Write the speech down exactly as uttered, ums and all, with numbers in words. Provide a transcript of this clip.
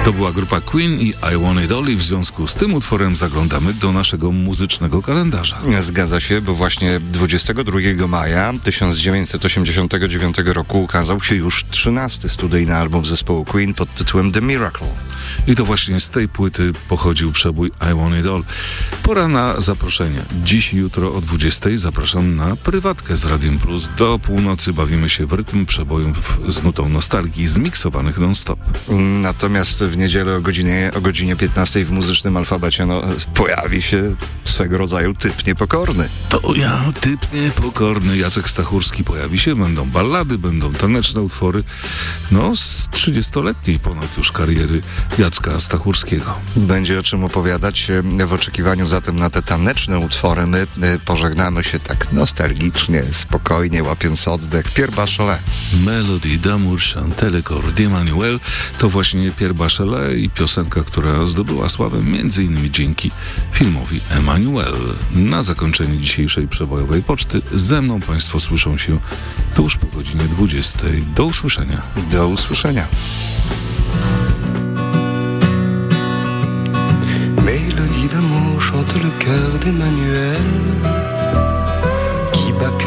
To była grupa Queen i I Want It All i w związku z tym utworem zaglądamy do naszego muzycznego kalendarza. Zgadza się, bo właśnie dwudziestego drugiego maja tysiąc dziewięćset osiemdziesiątego dziewiątego roku ukazał się już trzynasty studyjny album zespołu Queen pod tytułem The Miracle. I to właśnie z tej płyty pochodził przebój I Want It All. Pora na zaproszenie. Dziś i jutro o dwudziestej zapraszam na prywatkę z Radiem Plus. Do północy bawimy się w rytm przebojów z nutą nostalgii zmiksowanych non-stop. Natomiast w niedzielę o godzinie, o godzinie piętnastej w muzycznym alfabecie no, pojawi się swego rodzaju typ niepokorny. To ja, typ niepokorny. Jacek Stachurski pojawi się. Będą ballady, będą taneczne utwory. No, z trzydziestoletniej ponad już kariery Jacka Stachurskiego. Będzie o czym opowiadać. W oczekiwaniu zatem na te taneczne utwory my pożegnamy się tak nostalgicznie, spokojnie, łapiąc oddech. Pierre Bachelet. Melody d'amour chantelle cor d'Emmanuel to właśnie Pierre Bachelet i piosenka, która zdobyła sławę między innymi dzięki filmowi Emmanuel. Na zakończenie dzisiejszej przebojowej poczty ze mną Państwo słyszą się tuż po godzinie dwudziestej. Do usłyszenia. Do usłyszenia. Mélodie d'amour chante le cœur d'Emmanuel.